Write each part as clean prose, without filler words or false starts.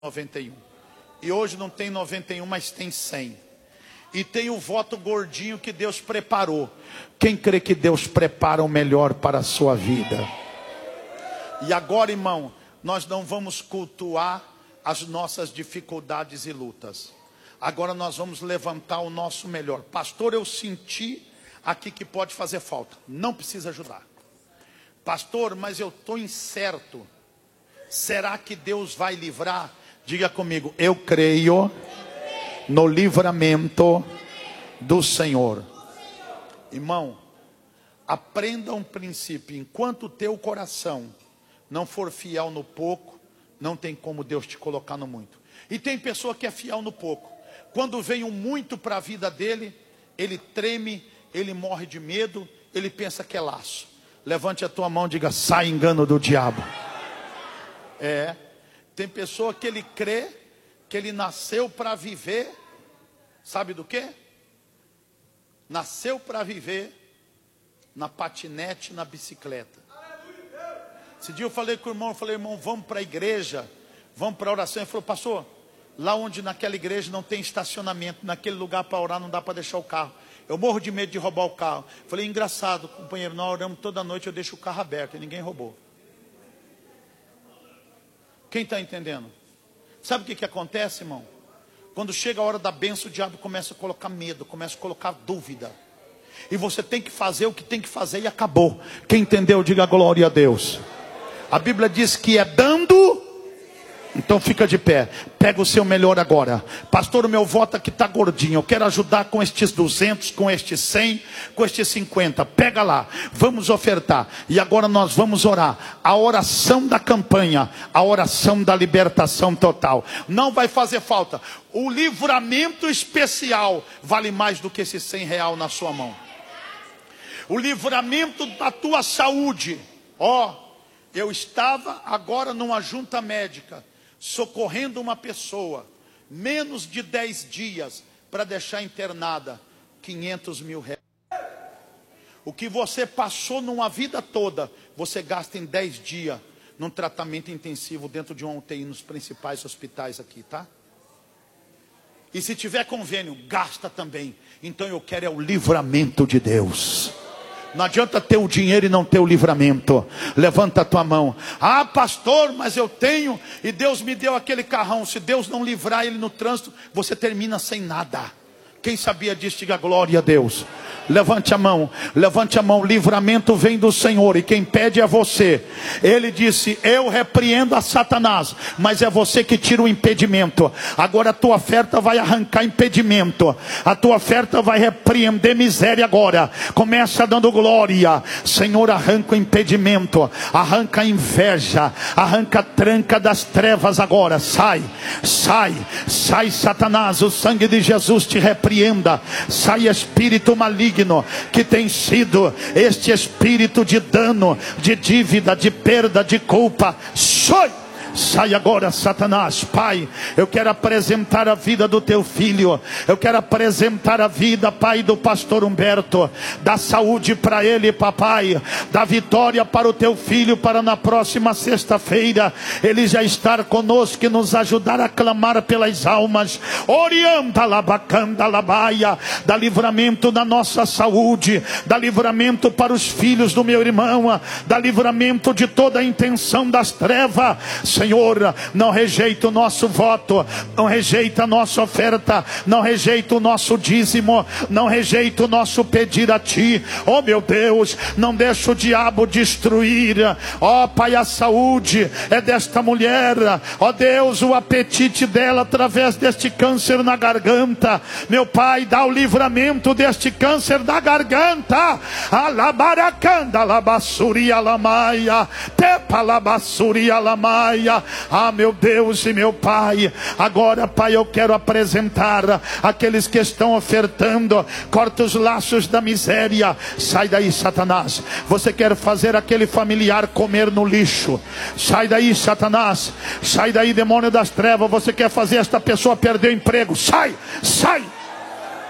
91. E hoje não tem 91, mas tem 100. E tem o voto gordinho que Deus preparou. Quem crê que Deus prepara o melhor para a sua vida? E agora, irmão, nós não vamos cultuar as nossas dificuldades e lutas. Agora nós vamos levantar o nosso melhor. Pastor, eu senti aqui que pode fazer falta. Não precisa ajudar. Pastor, mas eu estou incerto. Será que Deus vai livrar? Diga comigo, eu creio no livramento do Senhor. Irmão, aprenda um princípio. Enquanto o teu coração não for fiel no pouco, não tem como Deus te colocar no muito. E tem pessoa que é fiel no pouco. Quando vem um muito para a vida dele, ele treme, ele morre de medo, ele pensa que é laço. Levante a tua mão e diga, sai engano do diabo. Tem pessoa que ele crê que ele nasceu para viver, sabe do quê? Nasceu para viver na patinete, na bicicleta. Esse dia eu falei com o irmão, irmão, vamos para a igreja, vamos para a oração. Ele falou, pastor, lá onde naquela igreja não tem estacionamento, naquele lugar para orar não dá para deixar o carro. Eu morro de medo de roubar o carro. Falei, engraçado, companheiro, nós oramos toda noite, eu deixo o carro aberto e ninguém roubou. Quem está entendendo? Sabe o que acontece, irmão? Quando chega a hora da bênção, o diabo começa a colocar medo, começa a colocar dúvida. E você tem que fazer o que tem que fazer e acabou. Quem entendeu, diga glória a Deus. A Bíblia diz que é dando. Então fica de pé, pega o seu melhor agora. Pastor, o meu voto aqui está gordinho, eu quero ajudar com estes 200, com estes 100, com estes 50. Pega lá, vamos ofertar. E agora nós vamos orar. A oração da campanha, a oração da libertação total. Não vai fazer falta. O livramento especial vale mais do que esse R$100 na sua mão. O livramento da tua saúde. Eu estava agora numa junta médica, socorrendo uma pessoa, menos de 10 dias, para deixar internada, R$500 mil. O que você passou numa vida toda, você gasta em 10 dias, num tratamento intensivo, dentro de uma UTI, nos principais hospitais aqui, tá? E se tiver convênio, gasta também. Então eu quero é o livramento de Deus. Não adianta ter o dinheiro e não ter o livramento. Levanta a tua mão. Ah, pastor, mas eu tenho e Deus me deu aquele carrão. Se Deus não livrar ele no trânsito, você termina sem nada. Quem sabia disso, diga glória a Deus. Levante a mão, levante a mão. Livramento vem do Senhor e quem pede é você. Ele disse, eu repreendo a Satanás, mas é você que tira o impedimento. Agora a tua oferta vai arrancar impedimento. A tua oferta vai repreender miséria agora. Começa dando glória. Senhor, arranca o impedimento, arranca a inveja, arranca a tranca das trevas agora. Sai, sai, sai, Satanás. O sangue de Jesus te repreenda. Sai, espírito maligno, que tem sido este espírito de dano, de dívida, de perda, de culpa. Sai agora, Satanás. Pai, eu quero apresentar a vida do teu filho. Eu quero apresentar a vida, Pai, do pastor Humberto. Dá saúde para ele, papai. Dá vitória para o teu filho, para na próxima sexta-feira ele já estar conosco e nos ajudar a clamar pelas almas. Orienta labacanda labaia. Dá livramento na nossa saúde. Dá livramento para os filhos do meu irmão. Dá livramento de toda a intenção das trevas. Senhor, não rejeita o nosso voto, não rejeita a nossa oferta, não rejeita o nosso dízimo, não rejeita o nosso pedir a Ti. Oh meu Deus, não deixa o diabo destruir. Oh Pai, a saúde é desta mulher. Oh Deus, o apetite dela através deste câncer na garganta. Meu Pai, dá o livramento deste câncer da garganta. Alabaracanda, alabassuri, alamaia, tepa, alabassuri, alamaia. Ah, meu Deus e meu Pai, agora, Pai, eu quero apresentar aqueles que estão ofertando. Corta os laços da miséria. Sai daí, Satanás. Você quer fazer aquele familiar comer no lixo? Sai daí, Satanás. Sai daí, demônio das trevas. Você quer fazer esta pessoa perder o emprego? Sai, sai.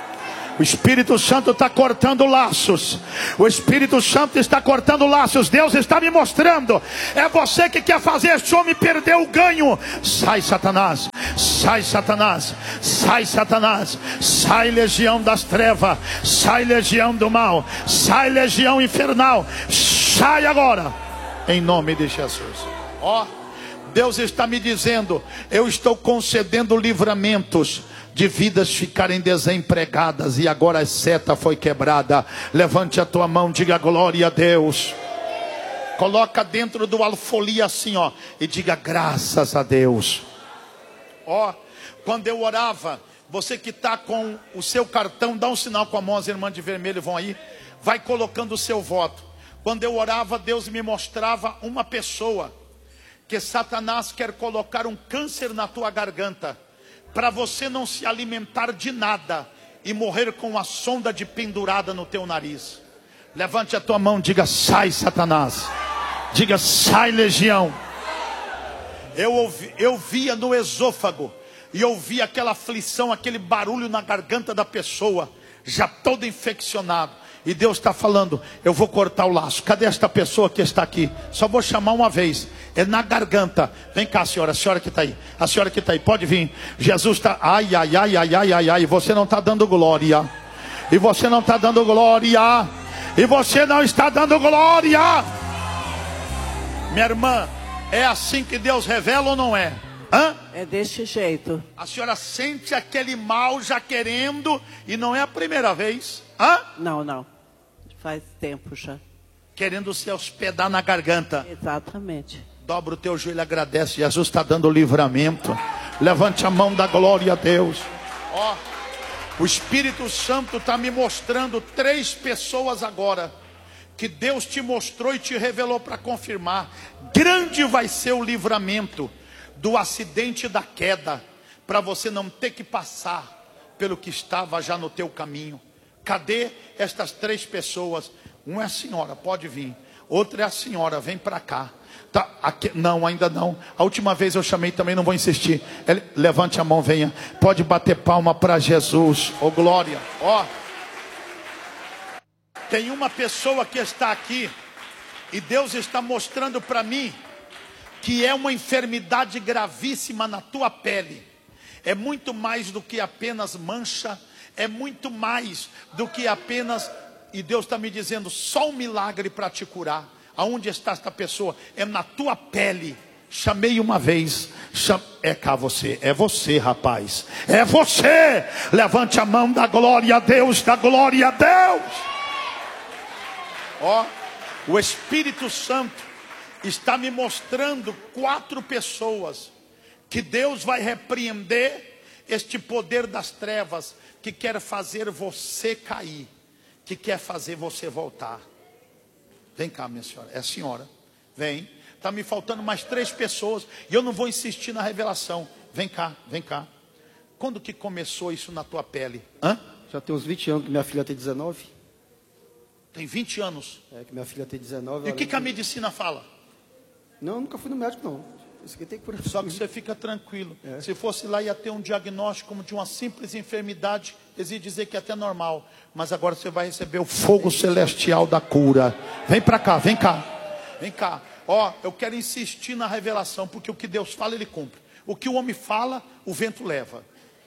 O Espírito Santo está cortando laços. O Espírito Santo está cortando laços. Deus está me mostrando. É você que quer fazer este homem perder o ganho. Sai, Satanás. Sai, Satanás. Sai, Satanás. Sai, legião das trevas. Sai, legião do mal. Sai, legião infernal. Sai agora. Em nome de Jesus. Ó, Deus está me dizendo: eu estou concedendo livramentos de vidas ficarem desempregadas, e agora a seta foi quebrada. Levante a tua mão, diga glória a Deus. Coloca dentro do alfolia assim, ó, e diga graças a Deus. Ó, quando eu orava, você que está com o seu cartão, dá um sinal com a mão, as irmãs de vermelho vão aí, vai colocando o seu voto. Quando eu orava, Deus me mostrava uma pessoa que Satanás quer colocar um câncer na tua garganta, para você não se alimentar de nada e morrer com a sonda de pendurada no teu nariz. Levante a tua mão, diga sai, Satanás. Diga sai, legião. Eu via no esôfago, e eu via aquela aflição, aquele barulho na garganta da pessoa, já todo infeccionado. E Deus está falando: eu vou cortar o laço. Cadê esta pessoa que está aqui? Só vou chamar uma vez. É na garganta. Vem cá, senhora. A senhora que está aí. A senhora que está aí. Pode vir. Jesus está. Ai, ai, ai, ai, ai, ai, ai. Você não está dando glória. E você não está dando glória. E você não está dando glória. Minha irmã, é assim que Deus revela ou não é? Hã? É deste jeito. A senhora sente aquele mal já querendo, e não é a primeira vez. Hã? Não, não. Faz tempo já. Querendo se hospedar na garganta. Exatamente. Dobra o teu joelho e agradece. Jesus está dando livramento. Levante a mão da glória a Deus. Ó, o Espírito Santo está me mostrando 3 pessoas agora, que Deus te mostrou e te revelou para confirmar. Grande vai ser o livramento do acidente da queda, para você não ter que passar pelo que estava já no teu caminho. Cadê estas 3 pessoas? Uma é a senhora, pode vir. Outra é a senhora, vem para cá. Tá, aqui, não, ainda não. A última vez eu chamei também, não vou insistir. Levante a mão, venha. Pode bater palma para Jesus. Ô glória. Ó, tem uma pessoa que está aqui, e Deus está mostrando para mim que é uma enfermidade gravíssima na tua pele. É muito mais do que apenas mancha. É muito mais do que apenas... E Deus está me dizendo, só um milagre para te curar. Aonde está esta pessoa? É na tua pele. Chamei uma vez. É cá você. É você, rapaz. É você. Levante a mão da glória a Deus. Da glória a Deus. Ó, o Espírito Santo está me mostrando 4 pessoas que Deus vai repreender este poder das trevas, que quer fazer você cair, que quer fazer você voltar. Vem cá, minha senhora. É a senhora. Vem. Está me faltando mais 3 pessoas, e eu não vou insistir na revelação. Vem cá, vem cá. Quando que começou isso na tua pele? Hã? Já tem uns 20 anos que minha filha tem 19. Tem 20 anos. É, que minha filha tem 19. E o que a medicina fala? Não, eu nunca fui no médico, não. Isso aqui tem que curar. Só que você fica tranquilo. Se fosse lá, ia ter um diagnóstico como de uma simples enfermidade. Eles iam dizer que é até normal. Mas agora você vai receber o fogo celestial da cura. Vem para cá, vem cá. Vem cá. Ó, eu quero insistir na revelação, porque o que Deus fala, Ele cumpre. O que o homem fala, o vento leva.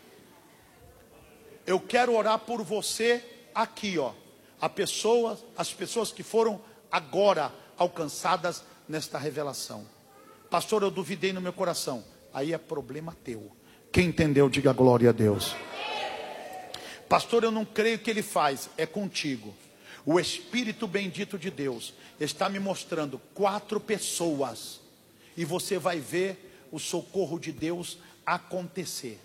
Eu quero orar por você aqui, ó. As pessoas que foram agora alcançadas nesta revelação. Pastor, eu duvidei no meu coração. Aí é problema teu. Quem entendeu, diga glória a Deus. Pastor, eu não creio que Ele faz. É contigo. O Espírito bendito de Deus está me mostrando 4 pessoas, e você vai ver o socorro de Deus acontecer.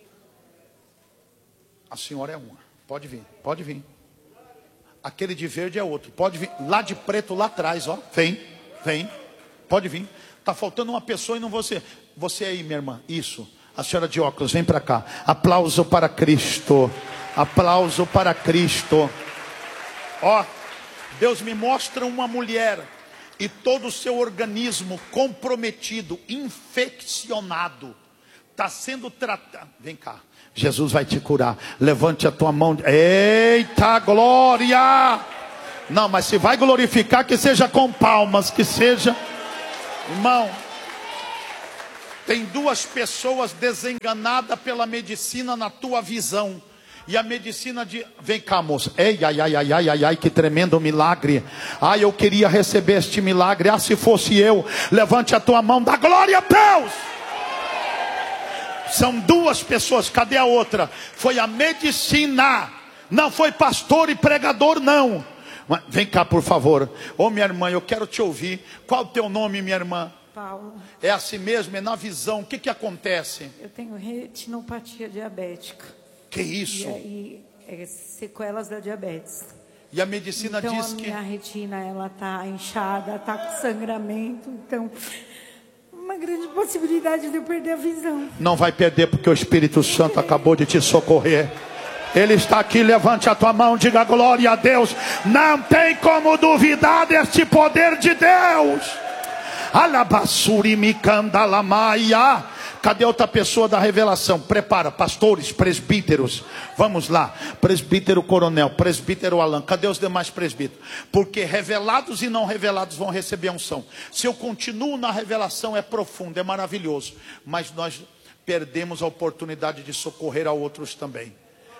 A senhora é uma. Pode vir, pode vir. Aquele de verde é outro. Pode vir. Lá de preto, lá atrás, ó. Vem, vem. Pode vir. Está faltando uma pessoa e não você. Você aí, minha irmã. Isso. A senhora de óculos, vem para cá. Aplauso para Cristo. Aplauso para Cristo. Ó, Deus me mostra uma mulher e todo o seu organismo comprometido, infeccionado. está sendo tratado. Vem cá, Jesus vai te curar. Levante a tua mão. Eita glória! Não, mas se vai glorificar, que seja com palmas, que seja. Irmão, tem duas pessoas desenganadas pela medicina na tua visão. E a medicina de... Vem cá, moça. Ei, ai, ai, ai, ai, ai, ai, que tremendo milagre. Ai, eu queria receber este milagre. Ah, se fosse eu. Levante a tua mão, dá glória a Deus. São duas pessoas, cadê a outra? Foi a medicina. Não foi pastor e pregador, não. Vem cá, por favor. Ô, minha irmã, eu quero te ouvir. Qual o teu nome, minha irmã? Paula. É assim mesmo, é na visão. O que que acontece? Eu tenho retinopatia diabética. Que isso? E sequelas da diabetes. E a medicina então, diz a que... minha retina, ela tá inchada, tá com sangramento. Então, uma grande possibilidade de eu perder a visão. Não vai perder, porque o Espírito Santo acabou de te socorrer. Ele está aqui, levante a tua mão, diga glória a Deus. Não tem como duvidar deste poder de Deus. Alabassuri me candalamaia. Cadê outra pessoa da revelação? Prepara, pastores, presbíteros. Vamos lá, presbítero coronel, presbítero Alan. Cadê os demais presbíteros? Porque revelados e não revelados vão receber a unção. Se eu continuo na revelação, é profundo, é maravilhoso. Mas nós perdemos a oportunidade de socorrer a outros também.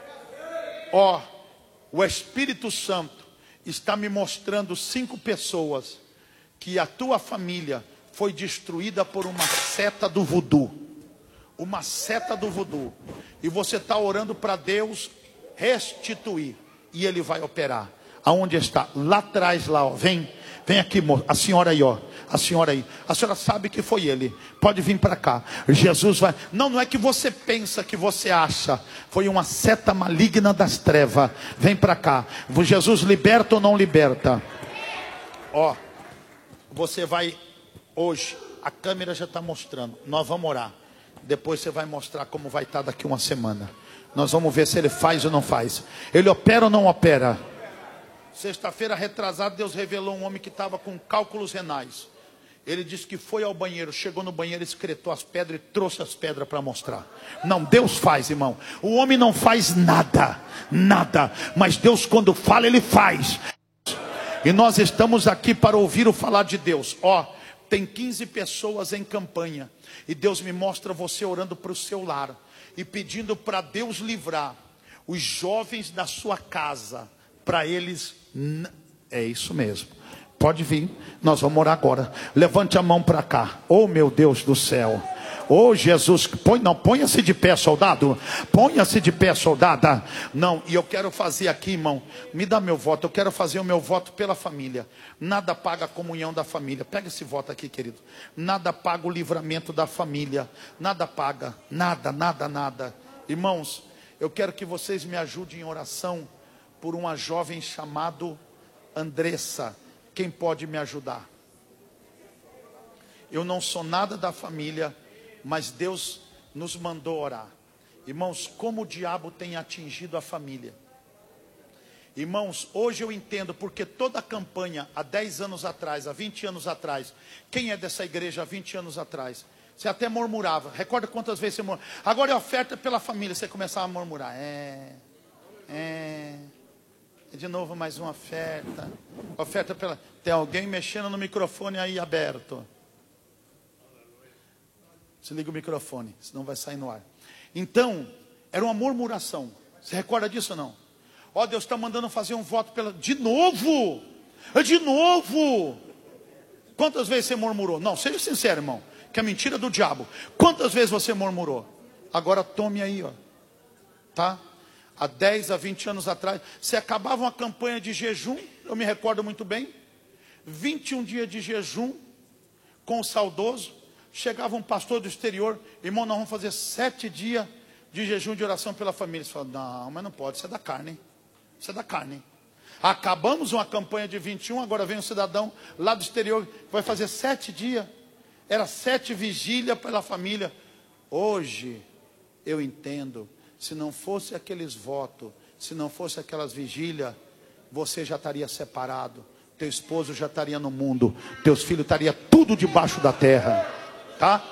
Ó, o Espírito Santo está me mostrando 5 pessoas que a tua família foi destruída por uma seta do voodoo. Uma seta do voodoo. E você está orando para Deus restituir. E Ele vai operar. Aonde está? Lá atrás, lá, ó. Vem aqui, moça. A senhora aí, ó. A senhora aí. A senhora sabe que foi ele. Pode vir para cá. Jesus vai... Não é que você pensa, que você acha. Foi uma seta maligna das trevas. Vem para cá. Jesus liberta ou não liberta? Ó. Você vai... Hoje, a câmera já está mostrando. Nós vamos orar. Depois você vai mostrar como vai estar daqui uma semana. Nós vamos ver se ele faz ou não faz. Ele opera ou não opera? Sexta-feira retrasada, Deus revelou um homem que estava com cálculos renais. Ele disse que foi ao banheiro, chegou no banheiro, excretou as pedras e trouxe as pedras para mostrar. Não, Deus faz, irmão. O homem não faz nada, nada. Mas Deus, quando fala, Ele faz. E nós estamos aqui para ouvir o falar de Deus. Ó, tem 15 pessoas em campanha. E Deus me mostra você orando para o seu lar. E pedindo para Deus livrar os jovens da sua casa. Para eles... É isso mesmo. Pode vir. Nós vamos orar agora. Levante a mão para cá. Oh, meu Deus do céu. Oh, Jesus. Ponha-se de pé, soldado. Ponha-se de pé, soldada. Não, e eu quero fazer aqui, irmão. Me dá meu voto. Eu quero fazer o meu voto pela família. Nada paga a comunhão da família. Pega esse voto aqui, querido. Nada paga o livramento da família. Nada paga. Nada, nada, nada. Irmãos, eu quero que vocês me ajudem em oração por uma jovem chamada Andressa. Quem pode me ajudar? Eu não sou nada da família, mas Deus nos mandou orar. Irmãos, como o diabo tem atingido a família. Irmãos, hoje eu entendo porque toda a campanha, há 10 anos atrás, há 20 anos atrás, quem é dessa igreja há 20 anos atrás? Você até murmurava. Recorda quantas vezes você murmurava. Agora é oferta pela família, você começava a murmurar. De novo mais uma oferta. Oferta pela... Tem alguém mexendo no microfone aí aberto. Se liga o microfone, senão vai sair no ar. Então, era uma murmuração. Você recorda disso ou não? Ó, Deus está mandando fazer um voto pela... De novo! De novo! Quantas vezes você murmurou? Não, seja sincero, irmão. Que é mentira do diabo. Quantas vezes você murmurou? Agora tome aí, ó. Tá? Há 10 a 20 anos atrás, você acabava uma campanha de jejum, eu me recordo muito bem, 21 dias de jejum, com o saudoso, chegava um pastor do exterior, irmão, nós vamos fazer 7 dias de jejum de oração pela família. Você fala, não, mas não pode, isso é da carne, isso é da carne. Acabamos uma campanha de 21, agora vem um cidadão lá do exterior, vai fazer 7 dias, era 7 vigílias pela família. Hoje, eu entendo. Se não fosse aqueles votos, se não fosse aquelas vigílias, você já estaria separado. Teu esposo já estaria no mundo. Teus filhos estariam tudo debaixo da terra. Tá?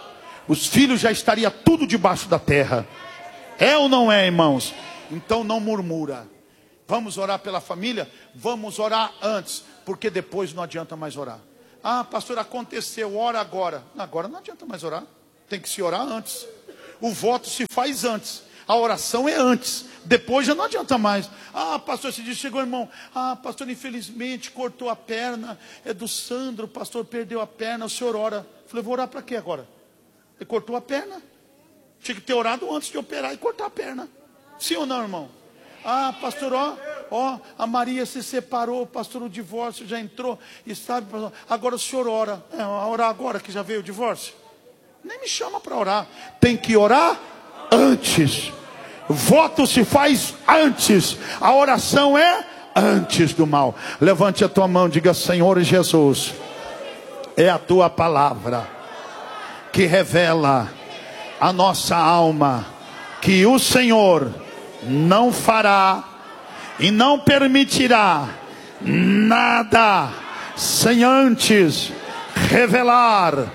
os filhos já estariam tudo debaixo da terra. É ou não é, irmãos? Então não murmura. Vamos orar pela família? Vamos orar antes, porque depois não adianta mais orar. Ah, pastor, aconteceu, ora agora. Agora não adianta mais orar. Tem que se orar antes. O voto se faz antes. A oração é antes. Depois já não adianta mais. Ah, pastor, esse dia chegou, irmão. Ah, pastor, infelizmente cortou a perna. É do Sandro, o pastor perdeu a perna. O senhor ora. Eu falei, vou orar para quê agora? Ele cortou a perna. Tinha que ter orado antes de operar e cortar a perna. Sim ou não, irmão? Ah, pastor, ó, a Maria se separou, pastor, o divórcio já entrou. E sabe, pastor, agora o senhor ora. Orar agora que já veio o divórcio? Nem me chama para orar. Tem que orar antes. Voto se faz antes. A oração é antes do mal. Levante a tua mão e diga, Senhor Jesus, é a tua palavra que revela a nossa alma, que o Senhor não fará e não permitirá nada sem antes revelar,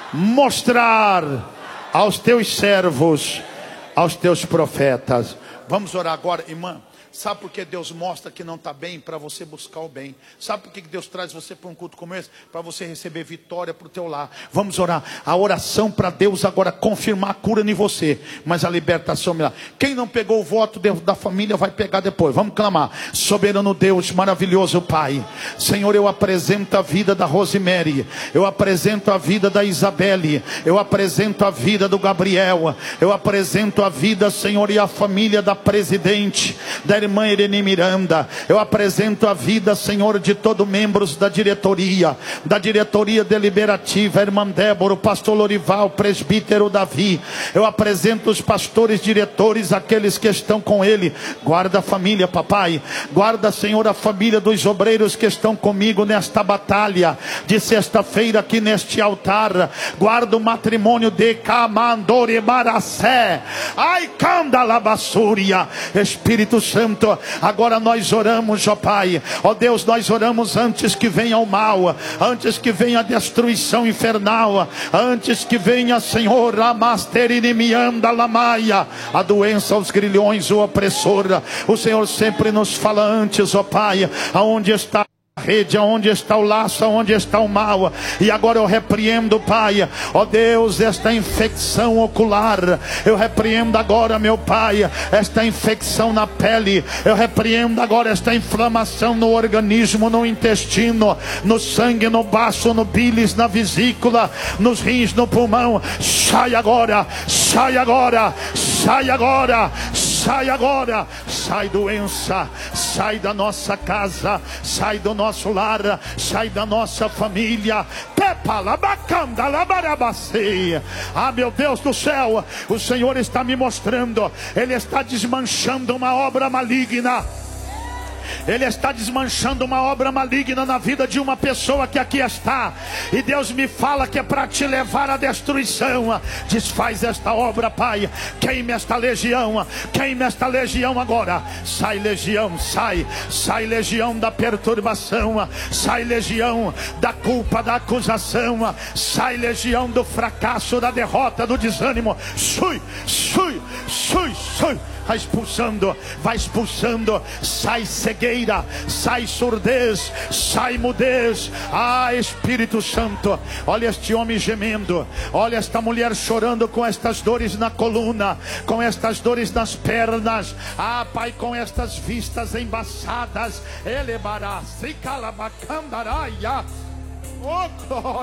mostrar aos teus servos, aos teus profetas. Vamos orar agora, irmã. Sabe por que Deus mostra que não está bem? Para você buscar o bem. Sabe por que Deus traz você para um culto como esse? Para você receber vitória para o teu lar. Vamos orar. A oração para Deus agora confirmar a cura em você. Mas a libertação me dá. Quem não pegou o voto da família vai pegar depois. Vamos clamar. Soberano Deus, maravilhoso Pai. Senhor, eu apresento a vida da Rosemary. Eu apresento a vida da Isabelle. Eu apresento a vida do Gabriel. Eu apresento a vida, Senhor, e a família da presidente, da irmã Irene Miranda. Eu apresento a vida, Senhor, de todos membros da diretoria deliberativa, a irmã Débora, o pastor Lorival, o presbítero Davi. Eu apresento os pastores, diretores, aqueles que estão com ele. Guarda a família, papai. Guarda, Senhor, a família dos obreiros que estão comigo nesta batalha de sexta-feira aqui neste altar. Guarda o matrimônio de Camandore Maracé. Ai, Candalabassúria. Espírito Santo, agora nós oramos, ó Pai, ó Deus, nós oramos antes que venha o mal, antes que venha a destruição infernal, antes que venha, Senhor, a Masterinimianda Lamaia, a doença, os grilhões, o opressor. O Senhor sempre nos fala antes, ó Pai, aonde está a rede, aonde está o laço, aonde está o mal. E agora eu repreendo, Pai, ó Deus, esta infecção ocular. Eu repreendo agora, meu Pai, esta infecção na pele. Eu repreendo agora esta inflamação no organismo, no intestino, no sangue, no baço, no bílis, na vesícula, nos rins, no pulmão. Sai agora, sai agora, sai agora, sai agora. Sai doença, sai da nossa casa, sai do nosso lar, sai da nossa família. Ah, meu Deus do céu, o Senhor está me mostrando, Ele está desmanchando uma obra maligna. Ele está desmanchando uma obra maligna na vida de uma pessoa que aqui está. E Deus me fala que é para te levar à destruição. Desfaz esta obra, Pai. Queime esta legião. Queime esta legião agora. Sai legião, sai. Sai legião da perturbação. Sai legião da culpa, da acusação. Sai legião do fracasso, da derrota, do desânimo. Sui, sui, sui, sui. Vai expulsando, vai expulsando. Sai cegueira, sai surdez, sai mudez. Ah, Espírito Santo, olha este homem gemendo, olha esta mulher chorando com estas dores na coluna, com estas dores nas pernas. Ah, Pai, com estas vistas embaçadas. Elebará, se calabacandaraia. Oh, glória.